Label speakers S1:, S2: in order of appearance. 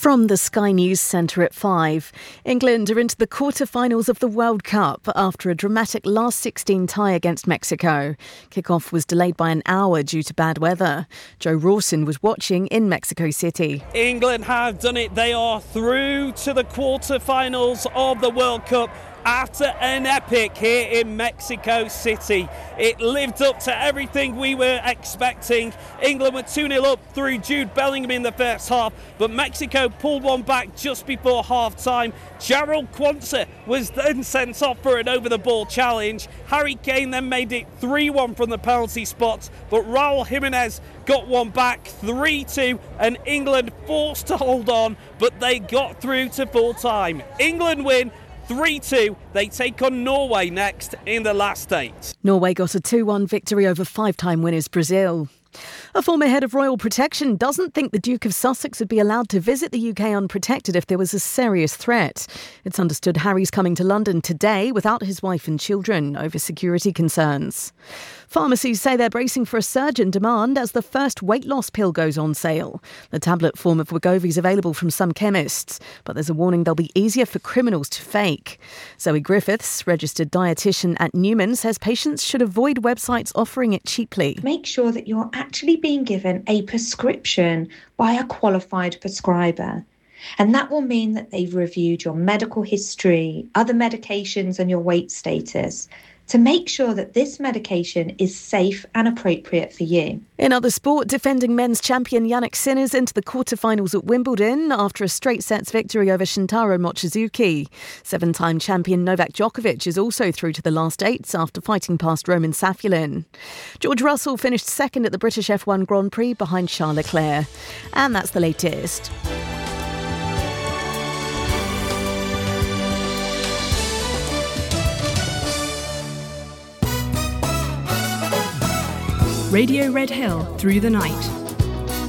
S1: From the Sky News Centre at 5, England are into the quarter-finals of the World Cup after a dramatic last 16 tie against Mexico. Kick-off was delayed by an hour due to bad weather. Joe Rawson was watching in Mexico City.
S2: England have done it. They are through to the quarter-finals of the World Cup after an epic here in Mexico City. It lived up to everything we were expecting. England were 2-0 up through Jude Bellingham in the first half, but Mexico pulled one back just before half-time. Gerald Quansah was then sent off for an over-the-ball challenge. Harry Kane then made it 3-1 from the penalty spot, but Raul Jimenez got one back, 3-2, and England forced to hold on, but they got through to full-time. England win 3-2. They take on Norway next in the last 8.
S1: Norway got a 2-1 victory over five-time winners Brazil. A former head of royal protection doesn't think the Duke of Sussex would be allowed to visit the UK unprotected if there was a serious threat. It's understood Harry's coming to London today without his wife and children over security concerns. Pharmacies say they're bracing for a surge in demand as the first weight loss pill goes on sale. The tablet form of Wegovy is available from some chemists, but there's a warning they'll be easier for criminals to fake. Zoe Griffiths, registered dietitian at Newman, says patients should avoid websites offering it cheaply.
S3: Make sure that you're actually being given a prescription by a qualified prescriber. And that will mean that they've reviewed your medical history, other medications and your weight status to make sure that this medication is safe and appropriate for you.
S1: In other sport, defending men's champion Jannik Sinner's into the quarter-finals at Wimbledon after a straight sets victory over Shintaro Mochizuki. Seven-time champion Novak Djokovic is also through to the last 8 after fighting past Roman Safulin. George Russell finished second at the British F1 Grand Prix behind Charles Leclerc. And that's the latest.
S4: Radio Red Hill through the night.